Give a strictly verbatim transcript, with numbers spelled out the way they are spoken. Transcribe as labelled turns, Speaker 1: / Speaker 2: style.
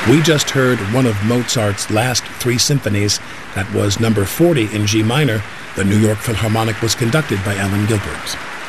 Speaker 1: We just heard one of Mozart's last three symphonies. That was number forty in G minor. The New York Philharmonic was conducted by Alan Gilbert.